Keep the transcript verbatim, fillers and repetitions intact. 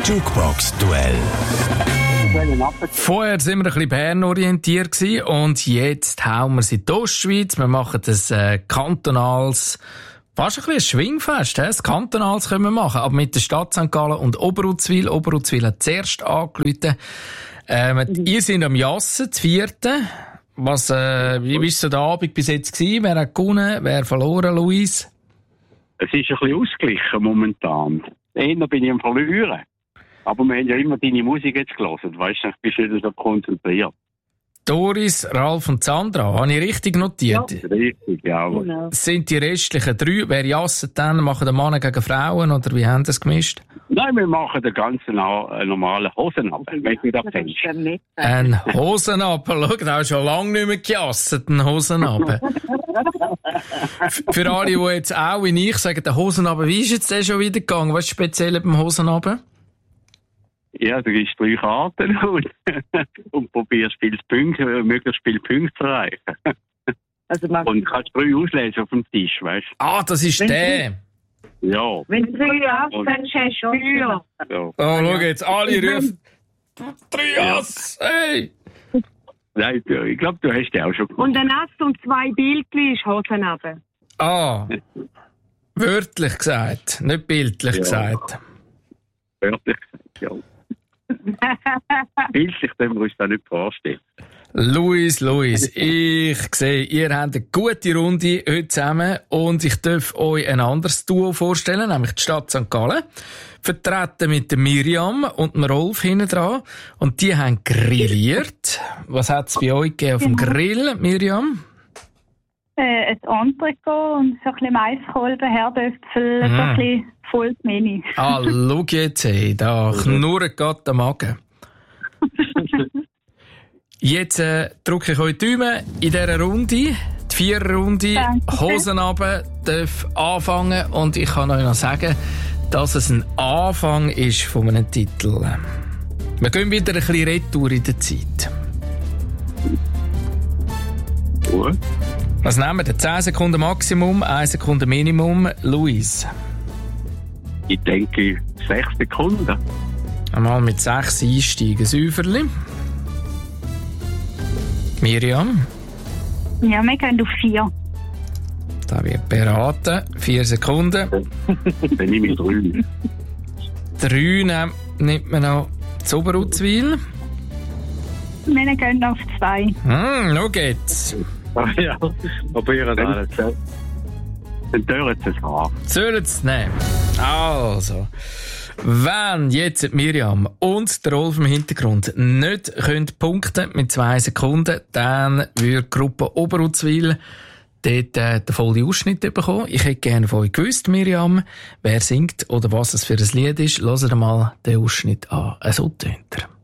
Jukebox-Duell. Vorher waren wir ein bisschen Bern-orientiert gewesen und jetzt hauen wir sie in die Ostschweiz. Wir machen das äh, kantonales, fast ein bisschen ein Schwingfest. He? Das kantonales können wir machen, aber mit der Stadt Sankt Gallen und Oberuzwil. Oberuzwil hat zuerst angerufen. Ähm, mhm. Ihr seid am Jassen, das vierte. Was, äh, wie war so der Abend bis jetzt gewesen? Wer hat gewonnen, wer verloren, Luis? Es ist ein bisschen ausgeglichen momentan. Eher bin ich am Verlieren. Aber wir haben ja immer deine Musik jetzt gehört. Weißt du, ich bin wieder so konzentriert. Doris, Ralf und Sandra, habe ich richtig notiert? Ja, richtig, ja. Genau. Sind die restlichen drei, wer jassen dann, machen den Mann gegen Frauen oder wie haben sie das gemischt? Nein, wir machen den ganzen äh, normalen Hosenabend, wenn du das kennst. Ein Hosenabend, schau, da hast du schon lange nicht mehr gejasset, ein Hosenabend. Für alle, die jetzt auch wie ich sagen, der Hosenabend, wie ist jetzt der schon wieder gegangen? Was ist speziell beim Hosenabend? Ja, du gibst drei Karten und, und probierst viele Punkte, möglichst viele Punkte zu erreichen. Also und kannst drei auslesen auf dem Tisch, weißt du? Ah, das ist wenn der. Du, ja. Wenn du drei hast, dann hast du vier. Ja. Oh, schau jetzt, alle rufen. Drei Ass, hey! Nein, ich glaube, du hast den auch schon gemacht. Und ein Ass und zwei Bildchen ist Hosenabend. Ah, wörtlich gesagt, nicht bildlich ja. gesagt. Wörtlich gesagt, ja. Bildlich können wir uns das nicht vorstellen. Luis, Luis, ich sehe, ihr habt eine gute Runde heute zusammen und ich darf euch ein anderes Duo vorstellen, nämlich die Stadt Sankt Gallen. Vertreten mit der Miriam und dem Rolf hinten dran. Und die haben grilliert. Was hat es bei euch gegeben auf dem Grill, Miriam? Äh, ein Entrecot und so ein bisschen Maiskolben, Herdöpfel, Mhm. so ein bisschen volles Menü. Ah, schau jetzt, hey, da knurrt gerade der Magen. Jetzt äh, drücke ich euch die Daumen in dieser Runde. Die Viererrunde, Hosen runter, darf anfangen. Und ich kann euch noch sagen, dass es ein Anfang ist von einem Titel. Wir gehen wieder ein bisschen retour in der Zeit. Gut. Was nehmen wir? zehn Sekunden Maximum, eine Sekunde Minimum. Luis. Ich denke, sechs Sekunden. Einmal mit sechs einsteigen. Säuferli. Miriam. Ja, wir gehen auf vier. Da wird beraten. Vier Sekunden. Dann nehme ich drei. Drei nehm, nimmt man noch zu Oberuzwil. Wir gehen auf zwei. Hm, noch geht's. Ja, probieren alles. Dann dürren sie es haben. Sollen sie nehmen? Also. Wenn jetzt Miriam und der Rolf im Hintergrund nicht können punkten mit zwei Sekunden, dann würde die Gruppe Oberuzwil dort äh, den vollen Ausschnitt bekommen. Ich hätte gerne von euch gewusst, Miriam, wer singt oder was es für ein Lied ist. Hört mal den Ausschnitt an. So tönt er.